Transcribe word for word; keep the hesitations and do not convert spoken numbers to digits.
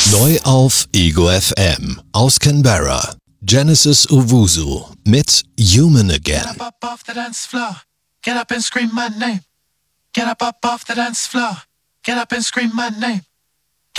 Neu auf Ego F M aus Canberra. Genesis Owusu mit Human Again. Get up, up off the dance floor. Get up and scream my name. Get up, up off the dance floor. Get up and scream my name.